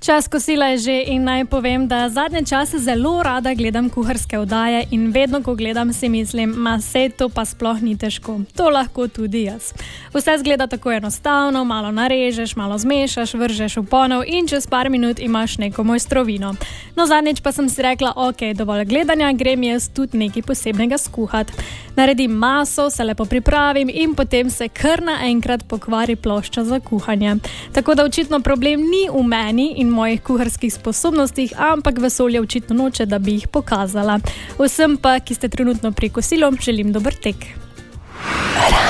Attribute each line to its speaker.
Speaker 1: Čas kosila je že in naj povem, da zadnje čase zelo rada gledam kuharske oddaje in vedno, ko gledam, si mislim, sej to pa sploh ni težko. To lahko tudi jaz. Vse zgleda tako enostavno, malo narežeš, malo zmešaš, vržeš v ponev in čez par minut imaš neko mojstrovino. No, zadnjič pa sem si rekla, ok, dovolj gledanja, grem jaz tudi nekaj posebnega skuhat. Naredim maso, se lepo pripravim in potem se kar naenkrat pokvari plošča za kuhanje. Tako da očitno problem ni v meni in mojih kuharskih sposobnostih, ampak vesolje očitno noče, da bi jih pokazala. Vsem pa, ki ste trenutno pri kosilu, želim dober tek.